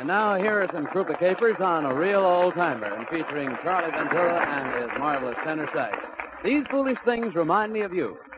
now here are some Krupa capers on a real old-timer and featuring Charlie Ventura and his marvelous tenor sax. These foolish things remind me of you.